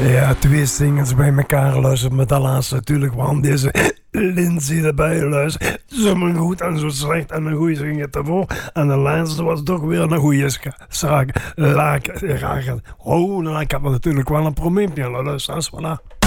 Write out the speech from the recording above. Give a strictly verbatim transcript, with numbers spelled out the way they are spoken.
Ja, twee singles bij elkaar luisteren met de laatste natuurlijk, want deze Lindsay erbij luisteren. Zomaar goed en zo slecht en een goede zingen ervoor. En de laatste was toch weer een goede zaak. Laak, raak. Oh, nou, ik heb natuurlijk wel een probleempje, luisteraars, voilà.